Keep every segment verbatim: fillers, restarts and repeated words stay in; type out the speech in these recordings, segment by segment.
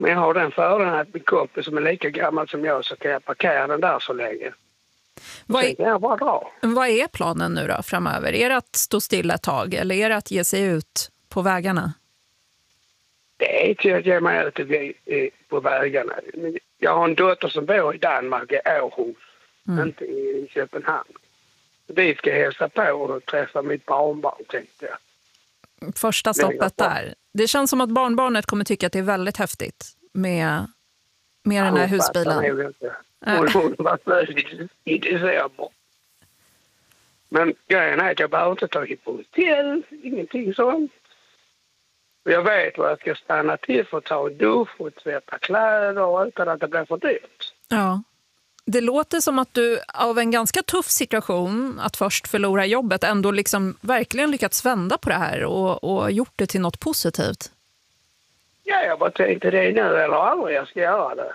Men jag har den fördelen att min kompis som är lika gammal som jag så kan jag parkera den där så länge. Vad Sen kan jag bara dra. Vad är planen nu då framöver? Är det att stå stilla ett tag eller är det att ge sig ut på vägarna? Det är till att ge mig ut på vägarna. Jag har en dotter som bor i Danmark, i Århus, mm. inte i Köpenhamn. Vi ska hälsa på och träffa mitt barnbarn, tänkte jag. Första stoppet där. Det känns som att barnbarnet kommer tycka att det är väldigt häftigt med, med den här husbilen. Hon, hon var född i december. Men grejen är att jag behöver inte ta hit på hotell, ingenting sånt. Jag vet vad jag ska stanna till för att ta en dusch och tvätta kläder utan att det blir för dyrt. Ja. Det låter som att du av en ganska tuff situation att först förlora jobbet ändå liksom verkligen lyckats vända på det här och, och gjort det till något positivt. Ja, jag bara tänkte det är nu eller aldrig jag ska göra det.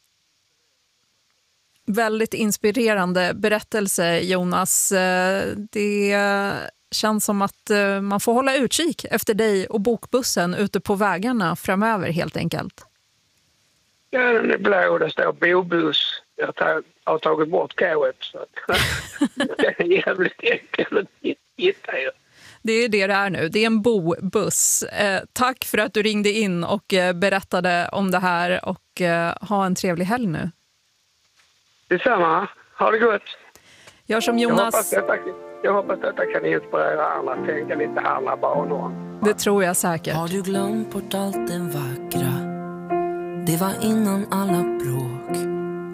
Väldigt inspirerande berättelse, Jonas. Det känns som att man får hålla utkik efter dig och bokbussen ute på vägarna framöver helt enkelt. Ja, den är blå. Det står bobuss. Jag har tagit bort K-et så att det är jävligt enkelt att hitta. Det är det det är nu. Det är en bobuss. Eh, tack för att du ringde in och eh, berättade om det här och eh, ha en trevlig helg nu. Detsamma. Ha det gott. Gör som Jonas. Jag hoppas detta, jag hoppas detta kan inspirera andra att tänka lite andra banor. Det tror jag säkert. Har du glömt bort allt det vackra? Det var innan alla bråk.